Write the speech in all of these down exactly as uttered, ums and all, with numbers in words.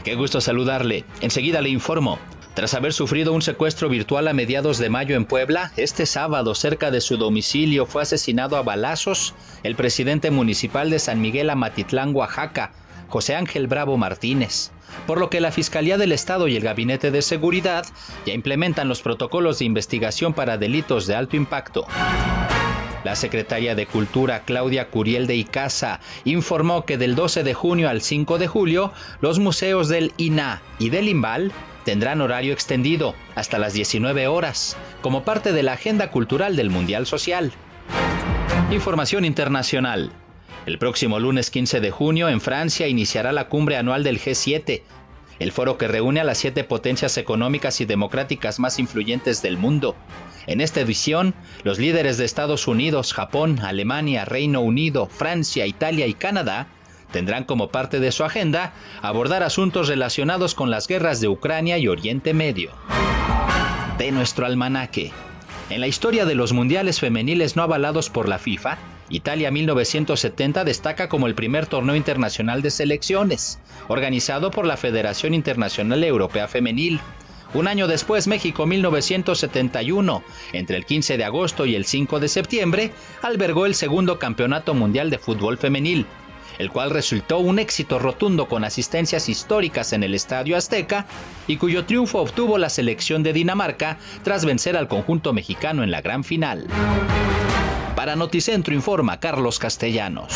Qué gusto saludarle. Enseguida le informo. Tras haber sufrido un secuestro virtual a mediados de mayo en Puebla, este sábado cerca de su domicilio fue asesinado a balazos el presidente municipal de San Miguel Amatitlán, Oaxaca, José Ángel Bravo Martínez, por lo que la Fiscalía del Estado y el Gabinete de Seguridad ya implementan los protocolos de investigación para delitos de alto impacto. La secretaria de Cultura, Claudia Curiel de Icaza, informó que del doce de junio al cinco de julio, los museos del I N A H y del IMBAL tendrán horario extendido hasta las diecinueve horas, como parte de la agenda cultural del Mundial Social. Información internacional. El próximo lunes quince de junio, en Francia, iniciará la cumbre anual del G siete, el foro que reúne a las siete potencias económicas y democráticas más influyentes del mundo. En esta edición, los líderes de Estados Unidos, Japón, Alemania, Reino Unido, Francia, Italia y Canadá tendrán como parte de su agenda abordar asuntos relacionados con las guerras de Ucrania y Oriente Medio. De nuestro almanaque. En la historia de los mundiales femeniles no avalados por la FIFA, Italia mil novecientos setenta destaca como el primer torneo internacional de selecciones, organizado por la Federación Internacional Europea Femenil. Un año después, México mil novecientos setenta y uno, entre el quince de agosto y el cinco de septiembre, albergó el segundo Campeonato Mundial de Fútbol Femenil, el cual resultó un éxito rotundo con asistencias históricas en el Estadio Azteca y cuyo triunfo obtuvo la selección de Dinamarca tras vencer al conjunto mexicano en la gran final. Para Noticentro informa Carlos Castellanos.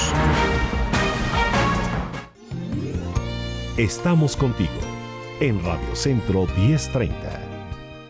Estamos contigo en Radio Centro diez treinta.